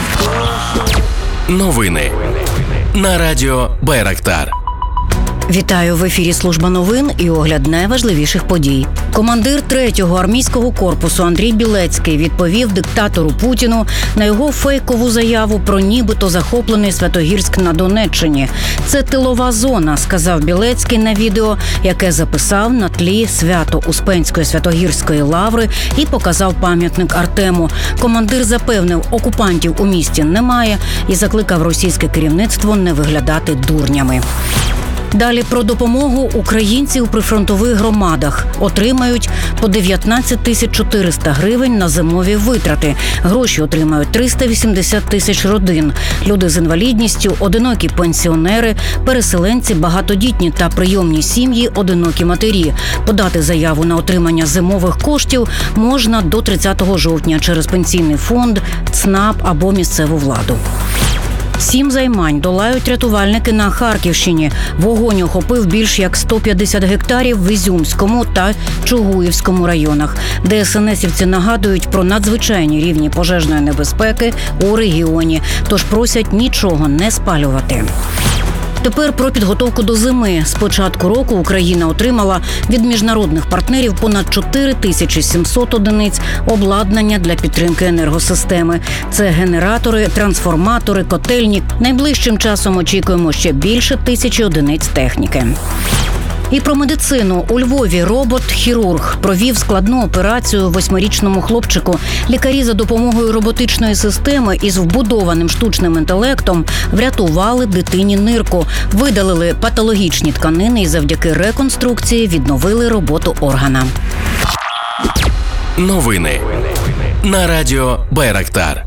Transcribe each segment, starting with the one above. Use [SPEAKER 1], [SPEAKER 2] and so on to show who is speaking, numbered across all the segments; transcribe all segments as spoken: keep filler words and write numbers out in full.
[SPEAKER 1] Новини на радіо Байрактар.
[SPEAKER 2] Вітаю, в ефірі служба новин і огляд найважливіших подій. Командир третього армійського корпусу Андрій Білецький відповів диктатору Путіну на його фейкову заяву про нібито захоплений Святогірськ на Донеччині. Це тилова зона, сказав Білецький на відео, яке записав на тлі Свято-Успенської Святогірської лаври і показав пам'ятник Артему. Командир запевнив, окупантів у місті немає і закликав російське керівництво не виглядати дурнями. Далі про допомогу українців при фронтових громадах. Отримають по дев'ятнадцять тисяч чотириста гривень на зимові витрати. Гроші отримають триста вісімдесят тисяч родин. Люди з інвалідністю, одинокі пенсіонери, переселенці, багатодітні та прийомні сім'ї, одинокі матері. Подати заяву на отримання зимових коштів можна до тридцятого жовтня через пенсійний фонд, ЦНАП або місцеву владу. Сім займань долають рятувальники на Харківщині. Вогонь охопив більш як сто п'ятдесят гектарів в Ізюмському та Чугуївському районах. ДСНСівці нагадують про надзвичайні рівні пожежної небезпеки у регіоні, тож просять нічого не спалювати. Тепер про підготовку до зими. З початку року Україна отримала від міжнародних партнерів понад чотири тисячі сімсот одиниць обладнання для підтримки енергосистеми. Це генератори, трансформатори, котельні. Найближчим часом очікуємо ще більше тисячі одиниць техніки. І про медицину. У Львові робот-хірург провів складну операцію восьмирічному хлопчику. Лікарі за допомогою роботичної системи із вбудованим штучним інтелектом врятували дитині нирку, видалили патологічні тканини і завдяки реконструкції відновили роботу органа.
[SPEAKER 1] Новини на радіо Байрактар.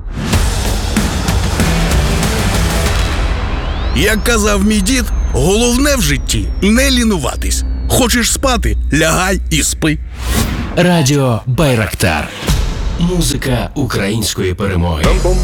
[SPEAKER 3] Як казав мій дід, головне в житті – не лінуватись. Хочеш спати – лягай і спи.
[SPEAKER 1] Радіо Байрактар. Музика української перемоги.